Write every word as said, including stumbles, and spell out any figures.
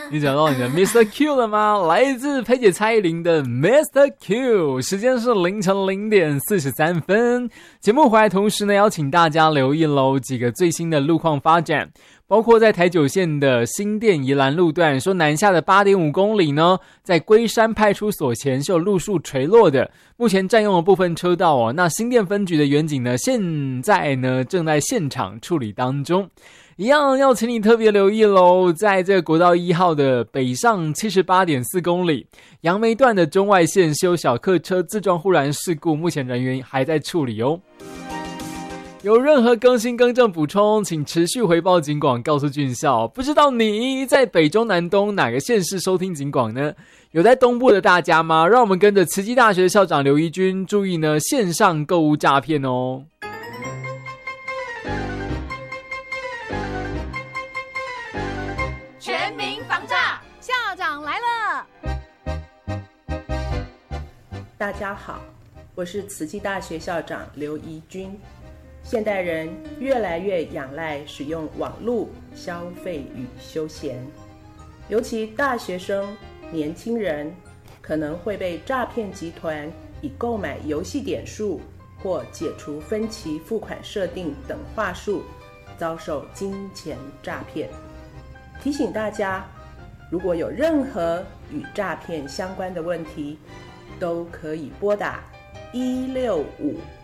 你找到你的 Mister Q 了吗？来自佩姐蔡依林的 Mister Q。 时间是凌晨零点四十三分。节目回来同时呢，邀请大家留意咯几个最新的路况发展，包括在台九线的新店宜兰路段，说南下的 八点五公里呢，在龟山派出所前是有路树垂落的，目前占用了部分车道哦。那新店分局的员警呢，现在呢正在现场处理当中。一样要请你特别留意咯，在这个国道一号的北上 七十八点四公里杨梅段的中外线修小客车自撞护栏事故，目前人员还在处理哦。有任何更新更正补充，请持续回报警广告诉俊孝。不知道你在北中南东哪个县市收听警广呢？有在东部的大家吗？让我们跟着慈济大学校长刘怡君注意呢线上购物诈骗哦。 全民防诈，校长来了。 大家好，我是慈济大学校长刘怡君。现代人越来越仰赖使用网络消费与休闲，尤其大学生、年轻人可能会被诈骗集团以购买游戏点数或解除分期付款设定等话术遭受金钱诈骗。提醒大家，如果有任何与诈骗相关的问题，都可以拨打一六五